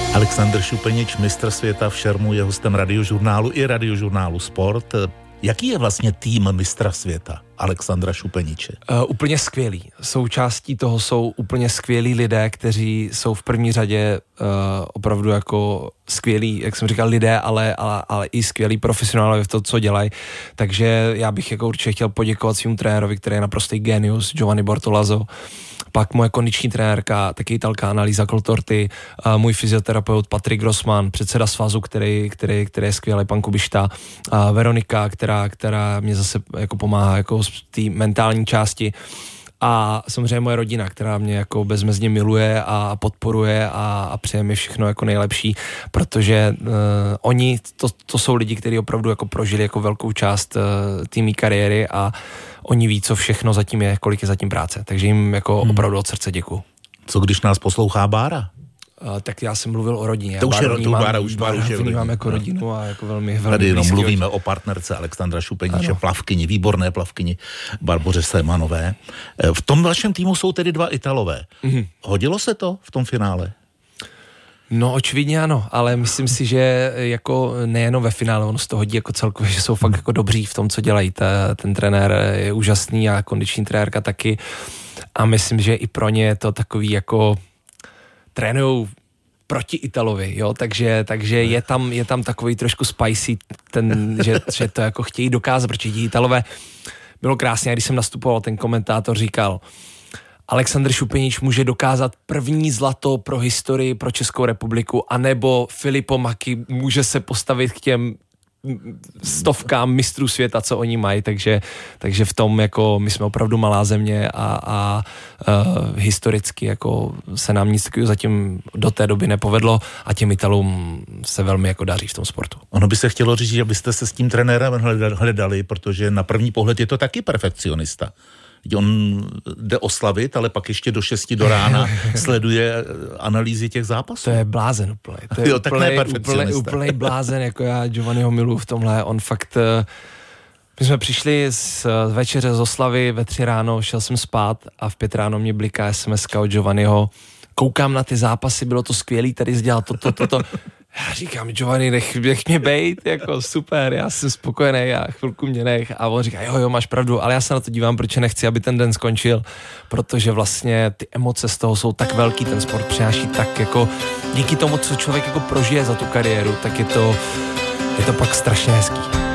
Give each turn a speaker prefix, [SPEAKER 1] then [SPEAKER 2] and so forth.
[SPEAKER 1] Alexandr Šupenič, mistr světa v šermu, je hostem Radiožurnálu i Radiožurnálu Sport. Jaký je vlastně tým mistra světa Alexandra Šupeniče?
[SPEAKER 2] Úplně skvělý. Součástí toho jsou úplně skvělí lidé, kteří jsou v první řadě opravdu jako skvělí, jak jsem říkal, lidé, ale i skvělí profesionálové v tom, co dělají. Takže já bych jako určitě chtěl poděkovat svým trenérovi, který je naprostý genius, Giovanni Bortolazzo. Pak moje kondiční trenérka, taky Italka Annalisa Coltorti, můj fyzioterapeut Patrik Grossman, předseda svazu, který je skvělý, pan Kubišta, Veronika, která mě zase jako pomáhá jako z té mentální části. A samozřejmě moje rodina, která mě jako bezmezně miluje a podporuje a přeje mi všechno jako nejlepší, protože oni, to jsou lidi, kteří opravdu jako prožili jako velkou část té mý kariéry a oni ví, co všechno zatím je, kolik je zatím práce. Takže jim jako opravdu od srdce děkuju.
[SPEAKER 1] Co když nás poslouchá Bára?
[SPEAKER 2] Tak já jsem mluvil o rodině.
[SPEAKER 1] To už je Bára
[SPEAKER 2] vnímám jako rodinu a jako velmi
[SPEAKER 1] tady jenom
[SPEAKER 2] blízký.
[SPEAKER 1] Mluvíme o partnerce Alexandra Šupeniče, plavkyni, výborné plavkyni Barboře Semanové. V tom vašem týmu jsou tedy 2 Italové. Hodilo se to v tom finále?
[SPEAKER 2] No očividně ano, ale myslím si, že jako nejenom ve finále, ono se to hodí jako celkově, že jsou fakt jako dobří v tom, co dělají. Ten trenér je úžasný a kondiční trenérka taky. A myslím, že i pro ně je to takový jako trénujou proti Italovi, jo, takže je tam takový trošku spicy, že to jako chtějí dokázat, protože ti Italové, bylo krásně, když jsem nastupoval, ten komentátor říkal, Alexandr Šupenič může dokázat první zlato pro historii, pro Českou republiku, anebo Filippo Macchi může se postavit k těm stovkám mistrů světa, co oni mají, takže v tom jako my jsme opravdu malá země a historicky jako se nám nic takového zatím do té doby nepovedlo a těm Italům se velmi jako daří v tom sportu.
[SPEAKER 1] Ono by se chtělo říct, že byste se s tím trenérem hledali, protože na první pohled je to taky perfekcionista. On jde oslavit, ale pak ještě do 6 do rána sleduje analýzy těch zápasů.
[SPEAKER 2] To je blázen úplně. To je úplnej blázen, jako já Giovanniho miluji v tomhle. On fakt... My jsme přišli z večeře z oslavy ve 3 ráno, šel jsem spát a v 5 ráno mě bliká SMS-ka od Giovanniho. Koukám na ty zápasy, bylo to skvělý, tady dělal to. Já říkám, Giovanni, nech mě bejt, jako super, já jsem spokojený, já chvilku mě nech. A on říká, jo, máš pravdu, ale já se na to dívám, protože nechci, aby ten den skončil, protože vlastně ty emoce z toho jsou tak velký, ten sport přináší tak jako, díky tomu, co člověk jako prožije za tu kariéru, tak je to pak strašně hezký.